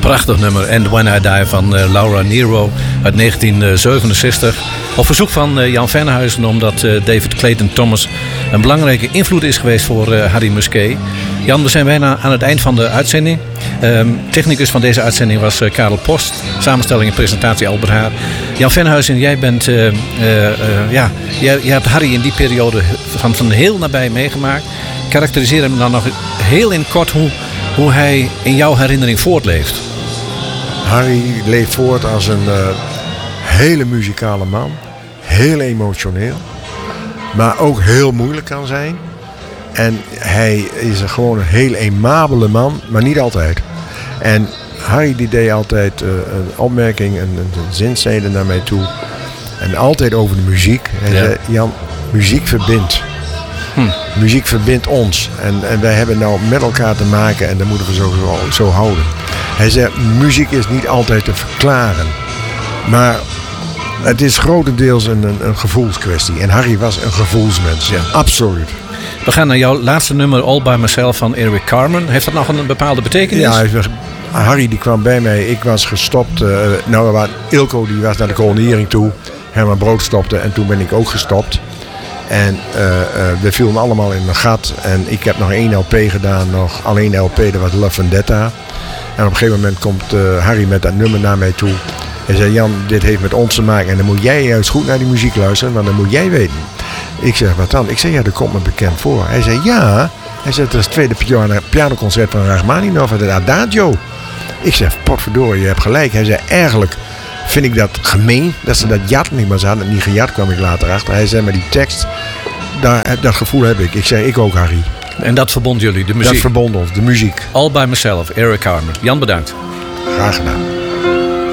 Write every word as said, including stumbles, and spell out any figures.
Prachtig nummer. And When I Die van uh, Laura Nyro uit negentien zevenenzestig. Op verzoek van uh, Jan Venhuizen, omdat uh, David Clayton Thomas een belangrijke invloed is geweest voor uh, Harry Musquet. Jan, we zijn bijna aan het eind van de uitzending. Um, technicus van deze uitzending was uh, Karel Post. Samenstelling en presentatie Albert Haar. Jan Venhuizen, jij bent, uh, uh, uh, ja, jij, jij hebt Harry in die periode van, van heel nabij meegemaakt. Karakteriseer hem dan nog heel in kort hoe, hoe hij in jouw herinnering voortleeft. Harry leeft voort als een uh, hele muzikale man. Heel emotioneel. Maar ook heel moeilijk kan zijn. En hij is een gewoon een heel aimabele man, maar niet altijd. En Harry die deed altijd uh, een opmerking, een, een zinsnede naar mij toe. En altijd over de muziek. Hij ja. zei, Jan, muziek verbindt. Hm. Muziek verbindt ons. En, en wij hebben nou met elkaar te maken en dat moeten we zo, zo, zo houden. Hij zei, muziek is niet altijd te verklaren. Maar het is grotendeels een, een, een gevoelskwestie. En Harry was een gevoelsmens. Ja. Absoluut. We gaan naar jouw laatste nummer, All By Myself van Eric Carmen. Heeft dat nog een bepaalde betekenis? Ja, Harry die kwam bij mij. Ik was gestopt. Uh, nou, Ilko die was naar de koloniering toe. Herman Brood stopte en toen ben ik ook gestopt. En uh, uh, we vielen allemaal in een gat. En ik heb nog één L P gedaan. Nog alleen L P, dat was La Vendetta. En op een gegeven moment komt uh, Harry met dat nummer naar mij toe. Hij zei, Jan, dit heeft met ons te maken. En dan moet jij juist goed naar die muziek luisteren. Want dan moet jij weten. Ik zeg, wat dan? Ik zeg, ja, dat komt me bekend voor. Hij zei, ja. Hij zei, dat is het tweede piano, pianoconcert van Rachmaninov. Het Adagio. Ik zeg, potverdorie, je hebt gelijk. Hij zei, eigenlijk vind ik dat gemeen. Dat ze dat jat niet, maar ze hadden het niet gejat, kwam ik later achter. Hij zei, maar die tekst, daar, dat gevoel heb ik. Ik zei, ik ook, Harry. En dat verbond jullie, de muziek? Dat verbond ons, de muziek. All By Myself, Eric Carmen. Jan, bedankt. Graag gedaan.